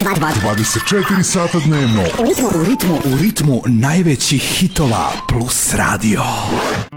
24 sata dnevno. U ritmu najvećih hitova Plus Radio.